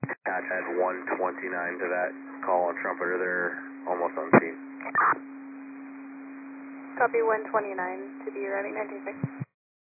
Patch had 129 to that call on Trumpeter. They're almost on scene. Copy 129 to be routing 926.